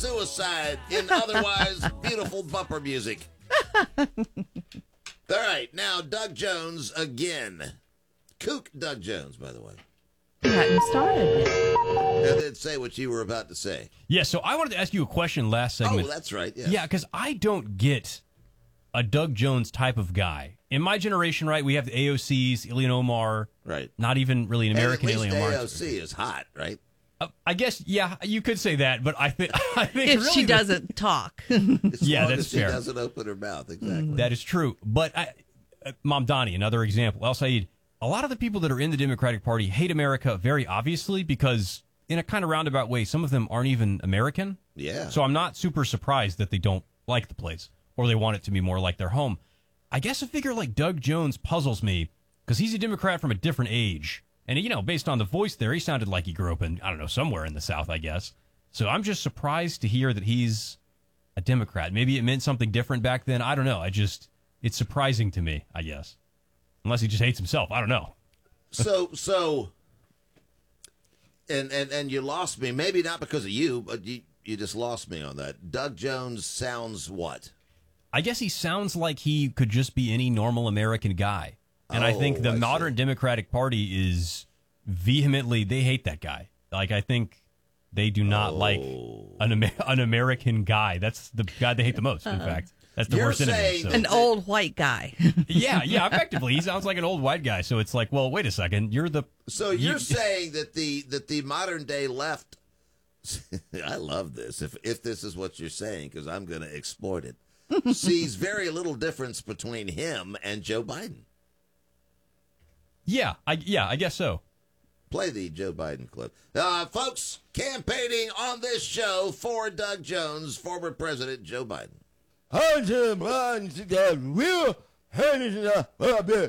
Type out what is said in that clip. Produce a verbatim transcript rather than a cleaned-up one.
suicide in otherwise beautiful bumper music. All right, now Doug Jones again. Kook Doug Jones, by the way. You hadn't started yet. And then say what you were about to say. Yeah, so I wanted to ask you a question last segment. Oh, that's right. Yes. Yeah, because I don't get a Doug Jones type of guy. In my generation, right, we have the A O Cs, Ilhan Omar. Right. Not even really an American and at least Ilhan Omar. A O C is hot, right? Uh, I guess, yeah, you could say that, but I think I think If really she the- doesn't talk. As Yeah, long that's as she fair. doesn't open her mouth, exactly. That is true. But I, uh, Mom Donnie, another example. El Said, a lot of the people that are in the Democratic Party hate America very obviously because, in a kind of roundabout way, some of them aren't even American. Yeah. So I'm not super surprised that they don't like the place or they want it to be more like their home. I guess a figure like Doug Jones puzzles me because he's a Democrat from a different age. And, you know, based on the voice there, he sounded like he grew up in, I don't know, somewhere in the South, I guess. So I'm just surprised to hear that he's a Democrat. Maybe it meant something different back then. I don't know. I just, it's surprising to me, I guess. Unless he just hates himself. I don't know. So, so, and, and, and you lost me. Maybe not because of you, but you, you just lost me on that. Doug Jones sounds what? I guess he sounds like he could just be any normal American guy. And I think Oh, the I modern see. Democratic Party is vehemently, they hate that guy. Like, I think they do not Oh. like an, Amer- an American guy. That's the guy they hate the most, in fact. That's the You're worst enemy. saying So. that- An old white guy. Yeah, yeah, effectively. He sounds like an old white guy. So it's like, well, wait a second. You're the... So you're you- saying that the that the modern day left. I love this. If if this is what you're saying, because I'm going to exploit it. Sees very little difference between him and Joe Biden. Yeah, I, yeah, I guess so. Play the Joe Biden clip. Uh, folks, campaigning on this show for Doug Jones, former President Joe Biden.